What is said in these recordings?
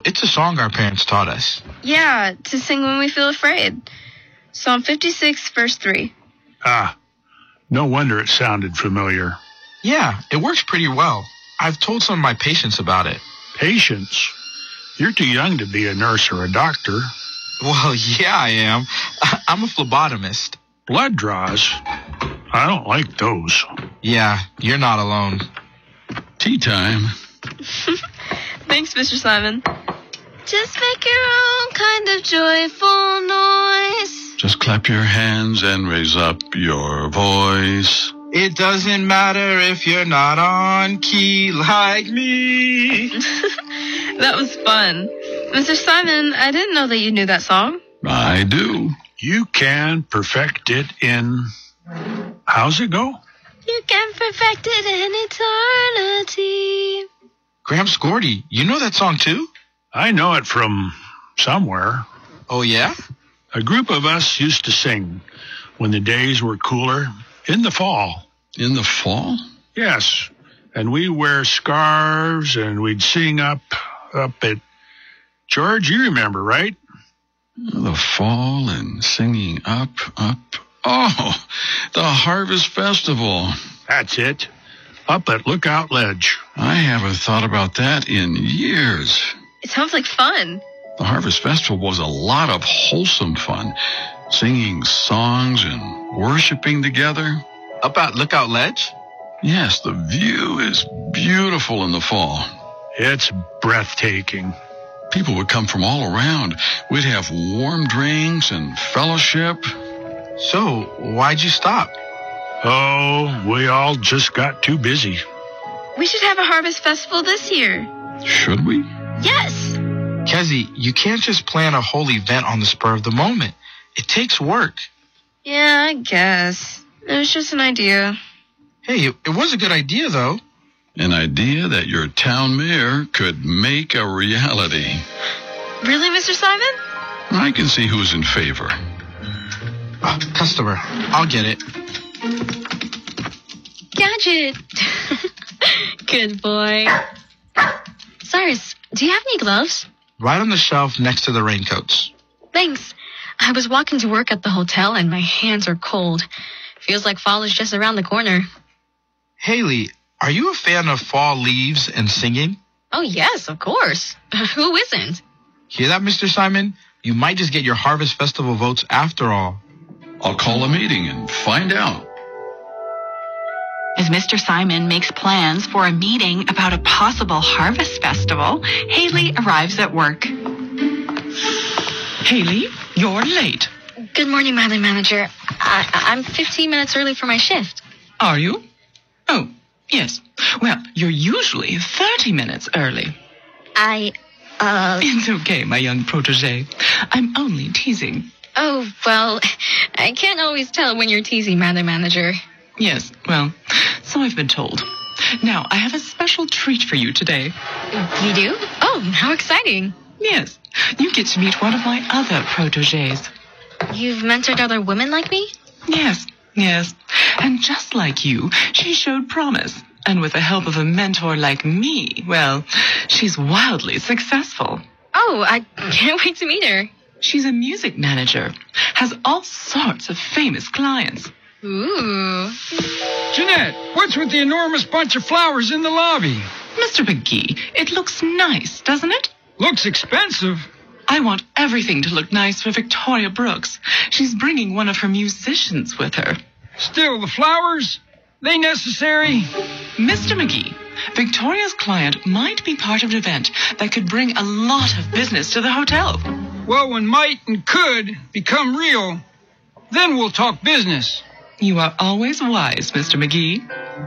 It's a song our parents taught us. Yeah, to sing when we feel afraid. Psalm 56, verse 3. Ah, no wonder it sounded familiar. Yeah, it works pretty well. I've told some of my patients about it. Patience? You're too young to be a nurse or a doctor. Well, yeah, I am. I'm a phlebotomist. Blood draws? I don't like those. Yeah, you're not alone. Tea time. Thanks, Mr. Simon. Just make your own kind of joyful noise. Just clap your hands and raise up your voice. It doesn't matter if you're not on key like me. That was fun. Mr. Simon, I didn't know that you knew that song. I do. You can perfect it in... How's it go? You can perfect it in eternity. Gramps Gordy, you know that song too? I know it from somewhere. Oh, yeah? A group of us used to sing when the days were cooler in the fall. In the fall? Yes, and we wear scarves and we'd sing up at... George, you remember, right? The fall and singing up. Oh, the Harvest Festival. That's it. Up at Lookout Ledge. I haven't thought about that in years. It sounds like fun. The Harvest Festival was a lot of wholesome fun. Singing songs and worshiping together. Up at Lookout Ledge? Yes, the view is beautiful in the fall. It's breathtaking. People would come from all around. We'd have warm drinks and fellowship. So, why'd you stop? Oh, we all just got too busy. We should have a harvest festival this year. Should we? Yes. Kezzy, you can't just plan a whole event on the spur of the moment. It takes work. Yeah, I guess. It was just an idea. Hey, it was a good idea, though. An idea that your town mayor could make a reality. Really, Mr. Simon? I can see who's in favor. Customer. I'll get it. Gadget. Good boy. Cyrus, do you have any gloves? Right on the shelf next to the raincoats. Thanks. I was walking to work at the hotel and my hands are cold. Feels like fall is just around the corner. Haley, are you a fan of fall leaves and singing? Oh, yes, of course. Who isn't? Hear that, Mr. Simon? You might just get your Harvest Festival votes after all. I'll call a meeting and find out. As Mr. Simon makes plans for a meeting about a possible harvest festival, Haley arrives at work. Haley, you're late. Good morning, Madam Manager. I'm 15 minutes early for my shift. Are you? Oh, yes. Well, you're usually 30 minutes early. It's okay, my young protege. I'm only teasing. Oh, well, I can't always tell when you're teasing, Madam Manager. Yes, well, so I've been told. Now, I have a special treat for you today. You do? Oh, how exciting. Yes, you get to meet one of my other proteges. You've mentored other women like me? Yes. And just like you, she showed promise. And with the help of a mentor like me, well, she's wildly successful. Oh, I can't wait to meet her. She's a music manager, has all sorts of famous clients. Ooh. Jeanette, what's with the enormous bunch of flowers in the lobby? Mr. McGee, it looks nice, doesn't it? Looks expensive. I want everything to look nice for Victoria Brooks. She's bringing one of her musicians with her. Still, the flowers? They necessary? Mr. McGee, Victoria's client might be part of an event that could bring a lot of business to the hotel. Well, when might and could become real, then we'll talk business. You are always wise, Mr. McGee.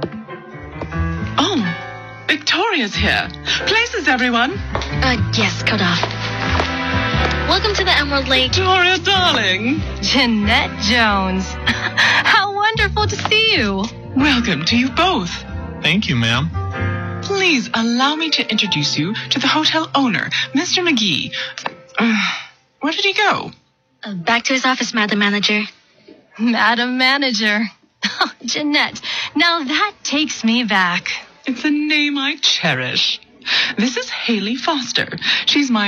Oh, Victoria's here. Places, everyone. Yes, cut off. Welcome to the Emerald Lake. Victoria, darling. Jeanette Jones. How wonderful to see you. Welcome to you both. Thank you, ma'am. Please allow me to introduce you to the hotel owner, Mr. McGee. Where did he go? Back to his office, Madam Manager. Madam Manager. Oh, Jeanette, now that takes me back. It's a name I cherish. This is Haley Foster. She's my